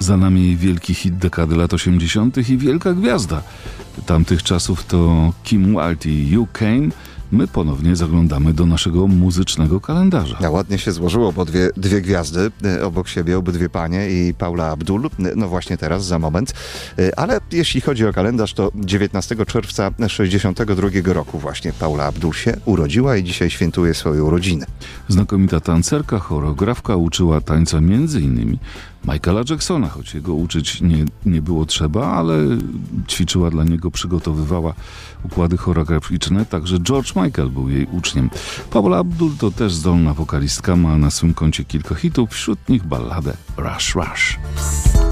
Za nami wielki hit dekady lat 80. i wielka gwiazda tamtych czasów to Kim Wilde i You Came. My ponownie zaglądamy do naszego muzycznego kalendarza. Ja, ładnie się złożyło, bo dwie gwiazdy obok siebie, obydwie panie i Paula Abdul, no właśnie teraz, za moment. Ale jeśli chodzi o kalendarz, to 19 czerwca 1962 roku właśnie Paula Abdul się urodziła i dzisiaj świętuje swoją urodzinę. Znakomita tancerka, choreografka, uczyła tańca m.in. Michaela Jacksona, choć jego uczyć nie było trzeba, ale ćwiczyła dla niego, przygotowywała układy choreograficzne, także George Michael był jej uczniem. Paula Abdul to też zdolna wokalistka, ma na swym koncie kilka hitów, wśród nich balladę Rush Rush.